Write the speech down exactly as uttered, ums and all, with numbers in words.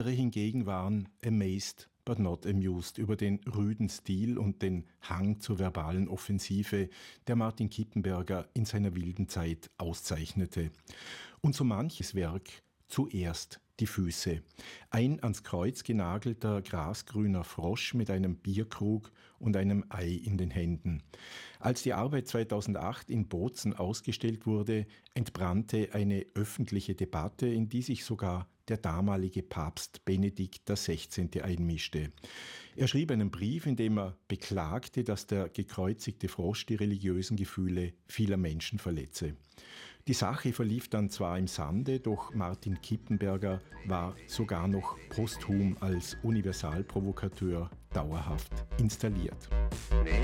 Andere hingegen waren amazed but not amused über den rüden Stil und den Hang zur verbalen Offensive, der Martin Kippenberger in seiner wilden Zeit auszeichnete. Und so manches Werk zuerst die Füße. Ein ans Kreuz genagelter grasgrüner Frosch mit einem Bierkrug und einem Ei in den Händen. Als die Arbeit zweitausendacht in Bozen ausgestellt wurde, entbrannte eine öffentliche Debatte, in die sich sogar der damalige Papst Benedikt der Sechzehnte einmischte. Er schrieb einen Brief, in dem er beklagte, dass der gekreuzigte Frosch die religiösen Gefühle vieler Menschen verletze. Die Sache verlief dann zwar im Sande, doch Martin Kippenberger war sogar noch posthum als Universalprovokateur dauerhaft installiert.